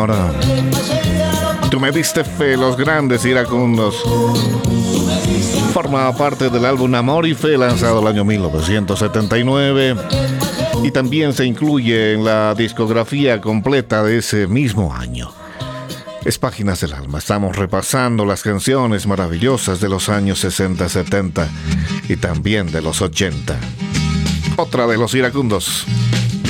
Ahora, tú me diste fe, los grandes iracundos. Forma parte del álbum Amor y Fe, lanzado el año 1979. Y también se incluye en la discografía completa de ese mismo año. Es Páginas del Alma. Estamos repasando las canciones maravillosas de los años 60, 70 y también de los 80. Otra de los iracundos.